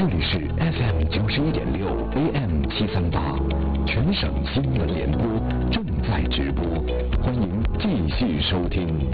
这里是 FM 91.6 AM 738，全省新闻联播正在直播，欢迎继续收听。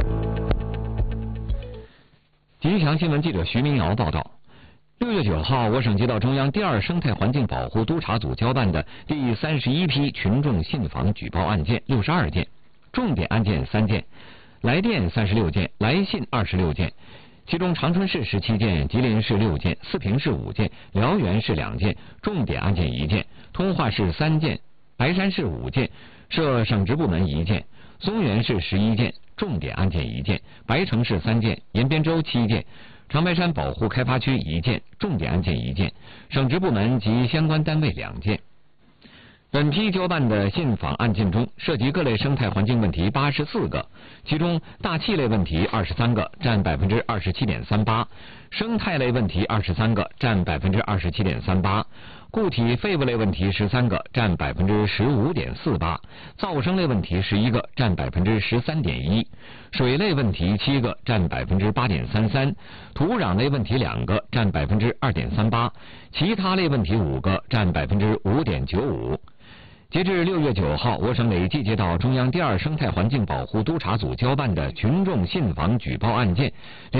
吉祥新闻记者徐明瑶报道：6月9号，我省接到中央第2生态环境保护督察组交办的第31批群众信访举报案件62件，重点案件3件，来电36件，来信26件。其中长春市17件，吉林市6件，四平市5件，辽源市2件，重点案件1件；通化市3件，白山市5件，涉省直部门1件；松原市11件，重点案件1件；白城市3件，延边州7件，长白山保护开发区1件，重点案件1件，省直部门及相关单位2件。本批交办的信访案件中，涉及各类生态环境问题84个，其中大气类问题23个，占27.38%；生态类问题23个，占27.38%；固体废物类问题13个，占15.48%；噪声类问题11个，占13.1%；水类问题7个，占8.33%；土壤类问题2个，占2.38%；其他类问题5个，占5.95%。截至6月9号，我省累计接到中央第2生态环境保护督察组交办的群众信访举报案件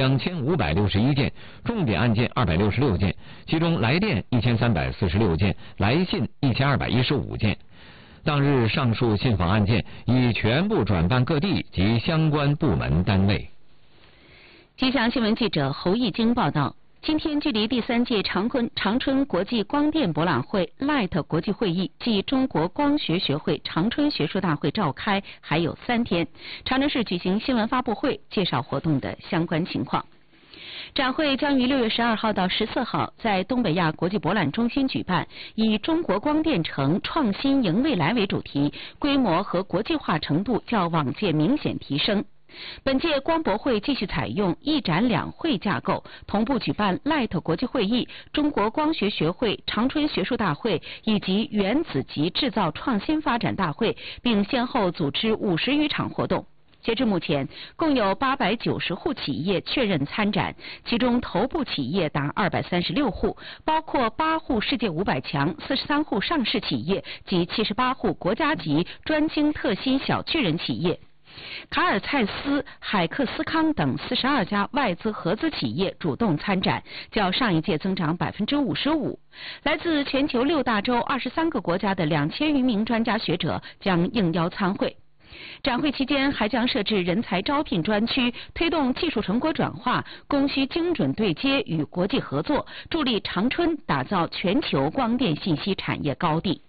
2561件，重点案件266件，其中来电1346件，来信1215件。当日上述信访案件已全部转办各地及相关部门单位。 吉祥新闻记者侯义京报道。今天距离第3届长春国际光电博览会 LIGHT 国际会议暨中国光学学会长春学术大会召开还有3天，长春市举行新闻发布会，介绍活动的相关情况。展会将于6月12号到14号在东北亚国际博览中心举办，以中国光电城创新迎未来为主题，规模和国际化程度较往届明显提升。本届光博会继续采用1展2会架构，同步举办 LIGHT 国际会议、中国光学学会长春学术大会以及原子级制造创新发展大会，并先后组织50余场活动。截至目前，共有890户企业确认参展，其中头部企业达236户，包括8户世界500强、43户上市企业及78户国家级专精特新小巨人企业。卡尔蔡司、海克斯康等42家外资合资企业主动参展，较上一届增长55%。来自全球6大洲23个国家的2000余名专家学者将应邀参会。展会期间还将设置人才招聘专区，推动技术成果转化、供需精准对接与国际合作，助力长春打造全球光电信息产业高地。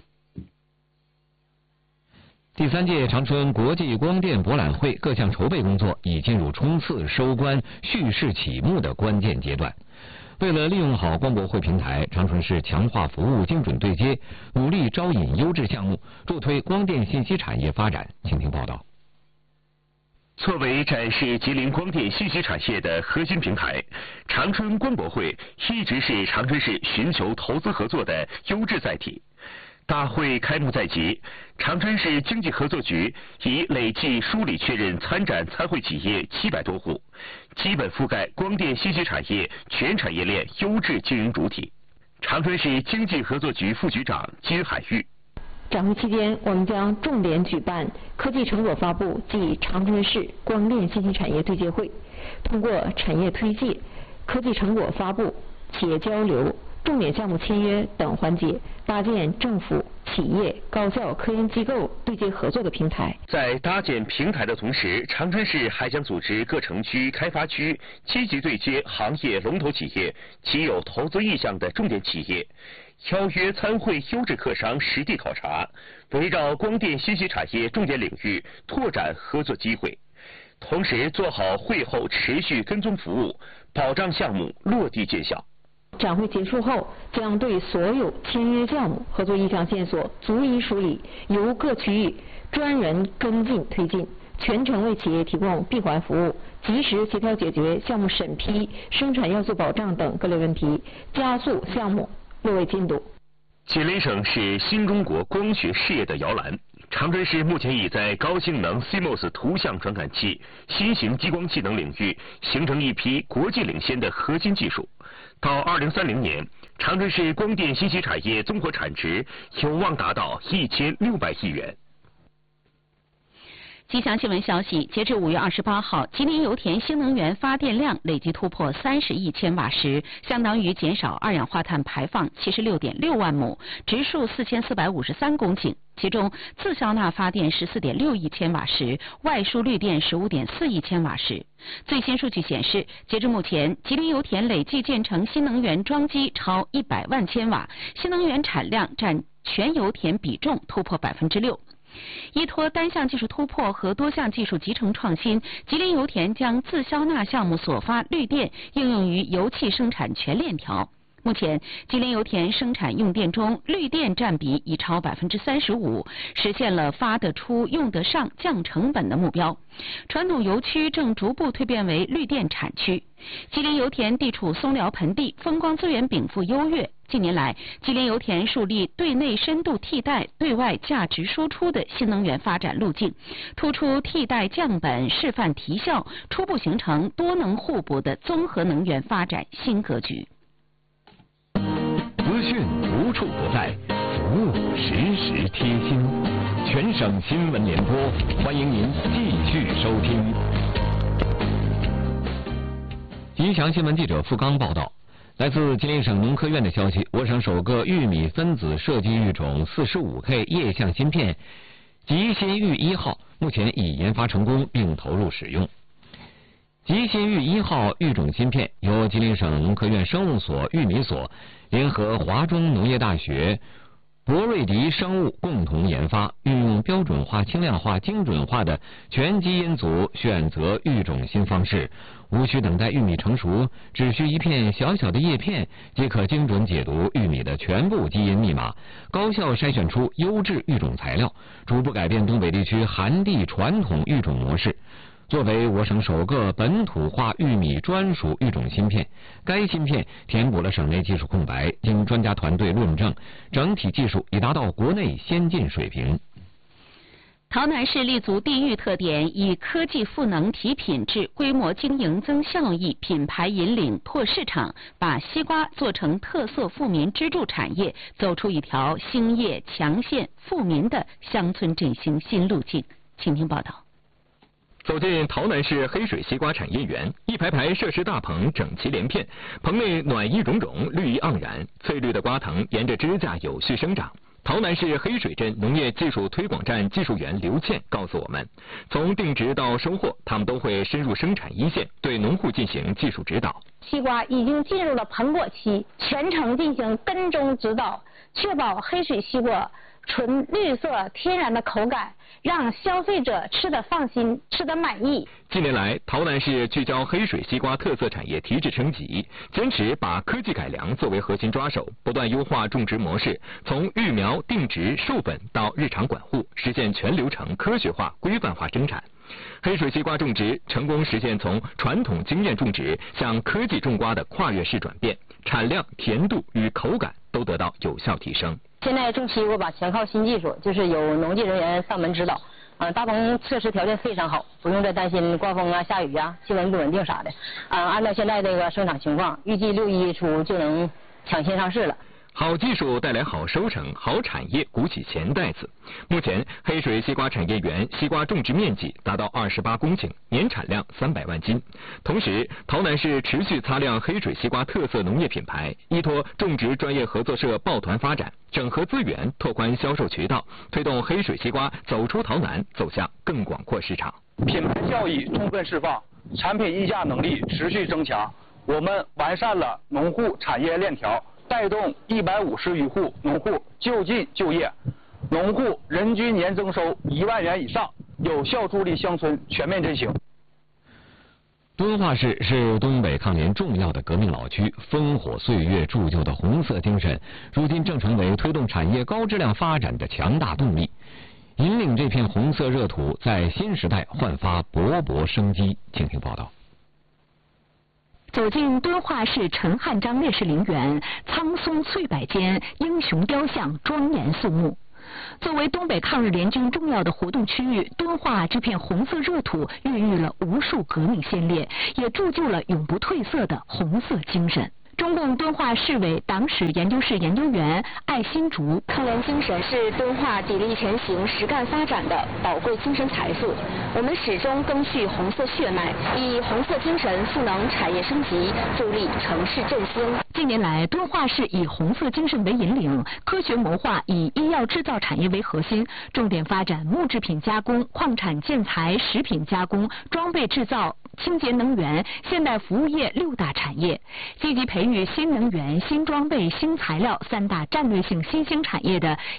第3届长春国际光电博览会各项筹备工作已进入冲刺、收官、蓄势启幕的关键阶段。为了利用好光博会平台，长春市强化服务精准对接，努力招引优质项目，助推光电信息产业发展。请听报道。 作为展示吉林光电信息产业的核心平台，长春光博会一直是长春市寻求投资合作的优质载体。大会开幕在即，长春市经济合作局已累计梳理确认参展参会企业700多户，基本覆盖光电信息产业全产业链优质经营主体。长春市经济合作局副局长金海玉。 展会期间，我们将重点举办科技成果发布暨长春市光电信息产业对接会，通过产业推介、科技成果发布、企业交流、重点项目签约等环节，搭建政府、企业、高校、科研机构对接合作的平台。 在搭建平台的同时，长春市还将组织各城区、开发区积极对接行业龙头企业及有投资意向的重点企业，邀约参会优质客商实地考察，围绕光电信息产业重点领域拓展合作机会，同时做好会后持续跟踪服务，保障项目落地见效。 展会结束后，将对所有签约项目合作意向线索逐一梳理，由各区域专人跟进推进，全程为企业提供闭环服务，及时协调解决项目审批、生产要素保障等各类问题，加速项目落位进度。 吉林省是新中国光学事业的摇篮，长春市目前已在高性能 CMOS 图像传感器、新型激光器等领域形成一批国际领先的核心技术。 到2030年，长春市光电信息产业综合产值有望达到1600亿元。 吉祥新闻消息，截至5月28号，吉林油田新能源发电量累计突破30亿千瓦时，相当于减少二氧化碳排放76.6万亩，植树4453公顷。其中，自消纳发电14.6亿千瓦时，外输绿电15.4亿千瓦时。最新数据显示，截至目前，吉林油田累计建成新能源装机超100万千瓦，新能源产量占全油田比重突破6%。依托单项技术突破和多项技术集成创新，吉林油田将自消纳项目所发绿电应用于油气生产全链条。目前，吉林油田生产用电中绿电占比已超35%，实现了发得出、用得上、降成本的目标。传统油区正逐步蜕变为绿电产区。吉林油田地处松辽盆地，风光资源禀赋优越。近年来，吉林油田树立对内深度替代、对外价值输出的新能源发展路径，突出替代降本、示范提效，初步形成多能互补的综合能源发展新格局。 资讯无处不在，服务时时贴心。全省新闻联播，欢迎您继续收听。吉祥新闻记者付刚报道。来自吉林省农科院的消息，我省首个玉米分子设计育种 45K 液相芯片吉新玉1号目前已研发成功并投入使用。吉新玉1号育种芯片由吉林省农科院生物所、玉米所联合华中农业大学、博瑞迪生物共同研发，运用标准化、轻量化、精准化的全基因组选择育种新方式，无需等待玉米成熟，只需一片小小的叶片，即可精准解读玉米的全部基因密码，高效筛选出优质育种材料，逐步改变东北地区寒地传统育种模式。作为我省首个本土化玉米专属育种芯片，该芯片填补了省内技术空白，经专家团队论证，整体技术已达到国内先进水平。 洮南市立足地域特点，以科技赋能提品质、规模经营增效益、品牌引领拓市场，把西瓜做成特色富民支柱产业，走出一条兴业强县富民的乡村振兴新路径。请听报道。 走进洮南市黑水西瓜产业园，一排排设施大棚整齐连片，棚内暖意融融，绿意盎然，翠绿的瓜藤沿着支架有序生长。洮南市黑水镇农业技术推广站技术员刘倩告诉我们，从定植到收获，他们都会深入生产一线，对农户进行技术指导。 西瓜已经进入了盆果期，全程进行跟踪指导，确保黑水西瓜纯绿色天然的口感，让消费者吃得放心，吃得满意。 近年来，洮南市聚焦黑水西瓜特色产业提质升级，坚持把科技改良作为核心抓手，不断优化种植模式，从育苗、定植、授本到日常管护，实现全流程科学化、规范化生产。黑水西瓜种植成功实现从传统经验种植向科技种瓜的跨越式转变，产量、甜度与口感都得到有效提升。 现在种西瓜吧，全靠新技术，就是有农技人员上门指导。大棚测试条件非常好，不用再担心刮风啊、下雨啊、气温不稳定啥的。按照现在这个生产情况，预计6月1日就能抢先上市了。 好技术带来好收成，好产业鼓起钱袋子。目前，黑水西瓜产业园西瓜种植面积达到28公顷，年产量300万斤。同时，洮南市持续擦亮黑水西瓜特色农业品牌，依托种植专业合作社抱团发展，整合资源，拓宽销售渠道，推动黑水西瓜走出洮南，走向更广阔市场。 品牌效益充分释放，产品溢价能力持续增强。我们完善了农户产业链条，带动150余户农户就近就业，农户人均年增收1万元以上，有效助力乡村全面振兴。 敦化市是东北抗联重要的革命老区，烽火岁月铸就的红色精神，如今正成为推动产业高质量发展的强大动力，引领这片红色热土在新时代焕发勃勃生机。请听报道。 走进敦化市陈汉章烈士陵园，苍松翠柏间，英雄雕像庄严肃穆。作为东北抗日联军重要的活动区域，敦化这片红色热土孕育了无数革命先烈，也铸就了永不褪色的红色精神。 中共敦化市委党史研究室研究员艾新竹： 抗联精神是敦化砥砺前行、实干发展的宝贵精神财富。我们始终赓续红色血脉，以红色精神赋能产业升级，助力城市振兴。 近年来，敦化市以红色精神为引领，科学谋划以医药制造产业为核心，重点发展木制品加工、矿产建材、食品加工、装备制造、清洁能源、现代服务业6大产业，积极培育新能源、新装备、新材料3大战略性新兴产业的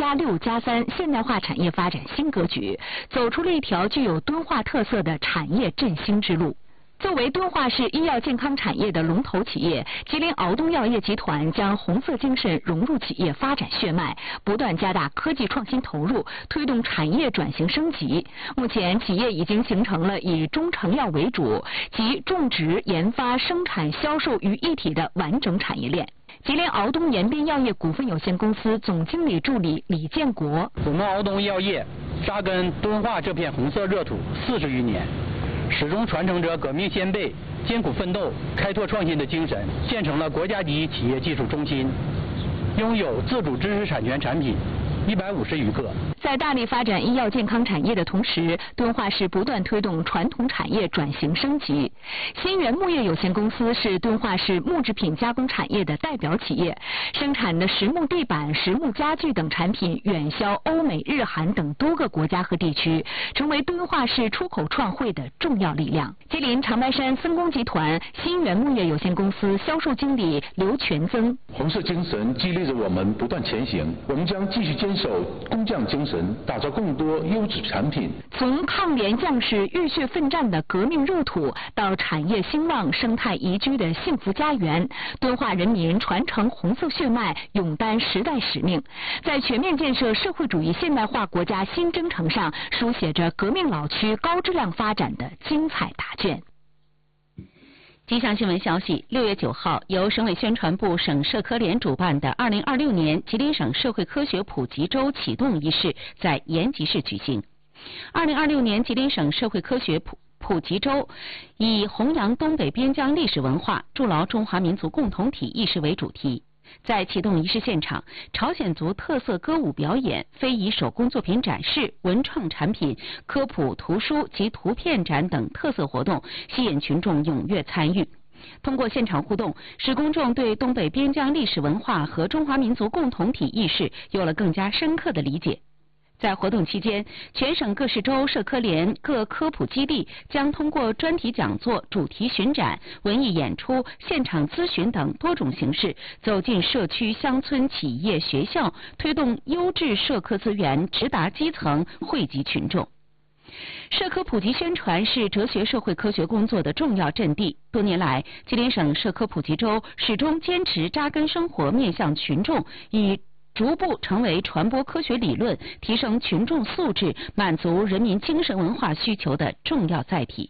1+6+3现代化产业发展新格局，走出了一条具有敦化特色的产业振兴之路。作为敦化市医药健康产业的龙头企业，吉林敖东药业集团将红色精神融入企业发展血脉，不断加大科技创新投入，推动产业转型升级。目前，企业已经形成了以中成药为主，即种植、研发、生产、销售于一体的完整产业链。吉林敖东延边药业股份有限公司总经理助理李建国： 我们敖东药业扎根敦化这片红色热土40余年。始终传承着革命先辈艰苦奋斗、开拓创新的精神，建成了国家级企业技术中心，拥有自主知识产权产品150余个。 在大力发展医药健康产业的同时，敦化市不断推动传统产业转型升级。新源木业有限公司是敦化市木制品加工产业的代表企业，生产的实木地板、实木家具等产品远销欧美、日韩等多个国家和地区，成为敦化市出口创汇的重要力量。吉林长白山森工集团新源木业有限公司销售经理刘全增： 红色精神激励着我们不断前行，我们将继续坚守工匠精神，打造更多优质产品。 从抗联将士浴血奋战的革命热土，到产业兴旺、生态宜居的幸福家园，敦化人民传承红色血脉，勇担时代使命，在全面建设社会主义现代化国家新征程上，书写着革命老区高质量发展的精彩答卷。 吉祥新闻消息，6月9号，由省委宣传部、省社科联主办的2026年吉林省社会科学普及周启动仪式在延吉市举行。2026年吉林省社会科学普及周以弘扬东北边疆历史文化、筑牢中华民族共同体意识为主题。在启动仪式现场，朝鲜族特色歌舞表演、非遗手工作品展示、文创产品、科普图书及图片展等特色活动，吸引群众踊跃参与。通过现场互动，使公众对东北边疆历史文化和中华民族共同体意识有了更加深刻的理解。在活动期间，全省各市州社科联各科普基地将通过专题讲座、主题巡展、文艺演出、现场咨询等多种形式，走进社区、乡村、企业、学校，推动优质社科资源直达基层，惠及群众。社科普及宣传是哲学社会科学工作的重要阵地。多年来，吉林省社科普及周始终坚持扎根生活、面向群众，以逐步成为传播科学理论、提升群众素质、满足人民精神文化需求的重要载体。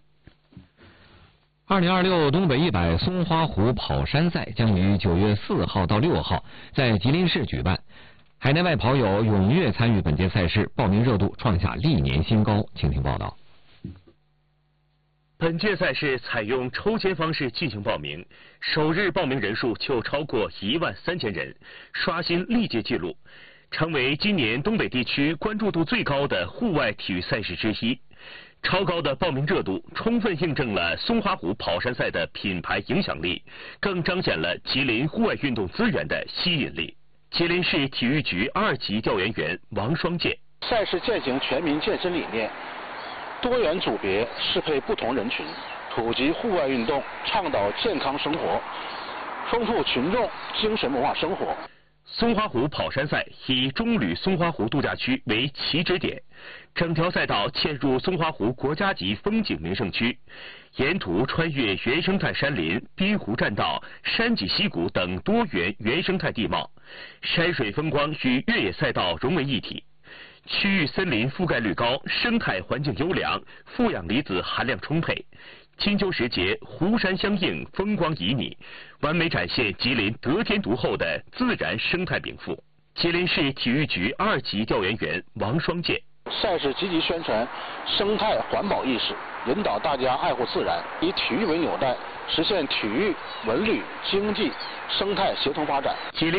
2026东北100松花湖跑山赛将于9月4号到6号在吉林市举办，海内外跑友踊跃参与本届赛事，报名热度创下历年新高。请听报道。 本届赛事采用抽签方式进行报名，首日报名人数就超过13000人，刷新历届纪录，成为今年东北地区关注度最高的户外体育赛事之一。超高的报名热度充分印证了松花湖跑山赛的品牌影响力，更彰显了吉林户外运动资源的吸引力。吉林市体育局2级调研员王双健： 赛事践行全民健身理念，多元组别适配不同人群，普及户外运动，倡导健康生活，丰富群众精神文化生活。 松花湖跑山赛以中旅松花湖度假区为起止点，整条赛道嵌入松花湖国家级风景名胜区，沿途穿越原生态山林、滨湖栈道、山脊溪谷等多元原生态地貌，山水风光与越野赛道融为一体。区域森林覆盖率高，生态环境优良，负氧离子含量充沛。金秋时节，湖山相映，风光旖旎，完美展现吉林得天独厚的自然生态禀赋。吉林市体育局2级调研员王双健： 赛事积极宣传生态环保意识，引导大家爱护自然，以体育为纽带，实现体育、文旅、经济、生态协同发展。